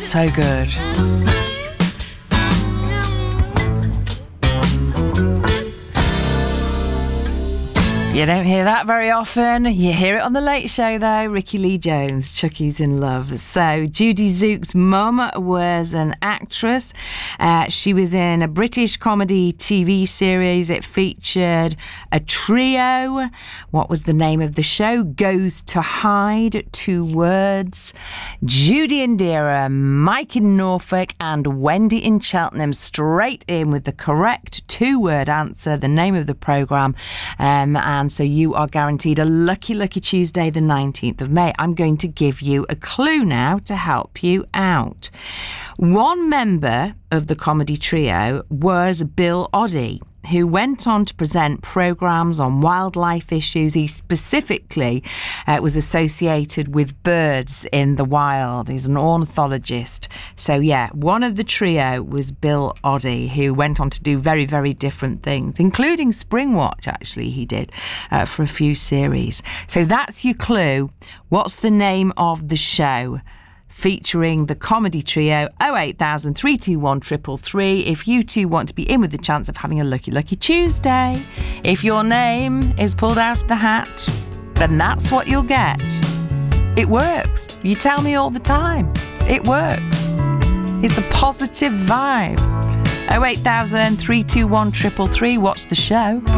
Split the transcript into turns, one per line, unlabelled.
So good. You don't hear that very often. You hear it on The Late Show, though. Ricky Lee Jones, Chucky's in Love. So, Judy Zook's mum was an actress. She was in a British comedy TV series. It featured a trio. What was the name of the show? Goes to Hide, 2 words. Judy in Deira, Mike in Norfolk, and Wendy in Cheltenham. Straight in with the correct 2-word answer, the name of the programme. And so you are guaranteed a lucky Tuesday, the 19th of May. I'm going to give you a clue now to help you out. One member of the comedy trio was Bill Oddie, who went on to present programmes on wildlife issues. He specifically was associated with birds in the wild. He's an ornithologist. So, yeah, one of the trio was Bill Oddie, who went on to do very, very different things, including Springwatch, actually, he did, for a few series. So that's your clue. What's the name of the show? Featuring the comedy trio. 08000 321 333 if you too want to be in with the chance of having a lucky Tuesday. If your name is pulled out of the hat, then that's what you'll get. It works. You tell me all the time. It works. It's a positive vibe. 08000 321 333. What's the show?